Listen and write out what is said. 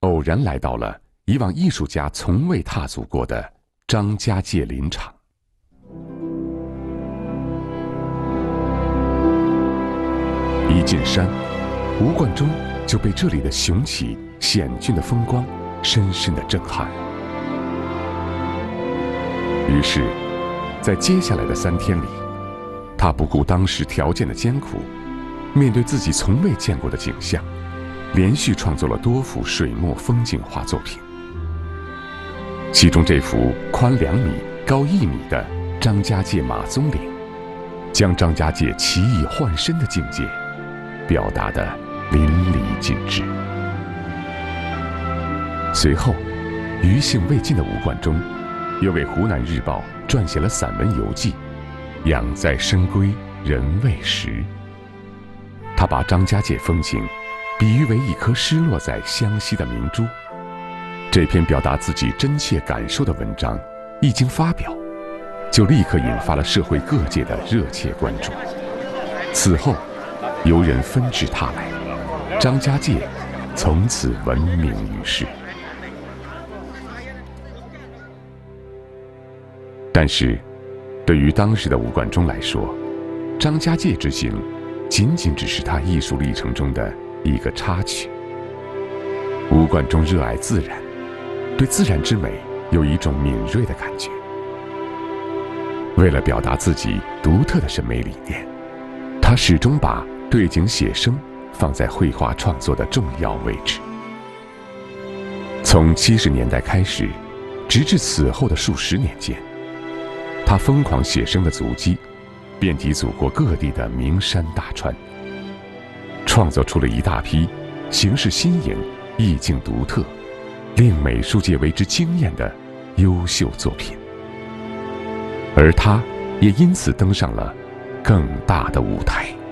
偶然来到了以往艺术家从未踏足过的张家界林场。一进山，吴冠中就被这里的雄奇险峻的风光深深的震撼。于是，在接下来的3天里，他不顾当时条件的艰苦，面对自己从未见过的景象，连续创作了多幅水墨风景画作品。其中这幅宽2米、高1米的张家界马鬃岭，将张家界奇异幻身的境界表达得淋漓尽致。随后，余兴未尽的吴冠中又为湖南日报撰写了散文游记《养在深闺人未识》。他把张家界风情比喻为一颗失落在湘西的明珠。这篇表达自己真切感受的文章一经发表，就立刻引发了社会各界的热切关注。此后，游人纷至沓来，张家界从此闻名于世。但是，对于当时的吴冠中来说，张家界之行仅仅只是他艺术历程中的一个插曲。吴冠中热爱自然，对自然之美有一种敏锐的感觉。为了表达自己独特的审美理念，他始终把对景写生放在绘画创作的重要位置。从70年代开始，直至此后的数十年间，他疯狂写生的足迹遍及祖国各地的名山大川，创作出了一大批形式新颖、意境独特、令美术界为之惊艳的优秀作品。而他也因此登上了更大的舞台。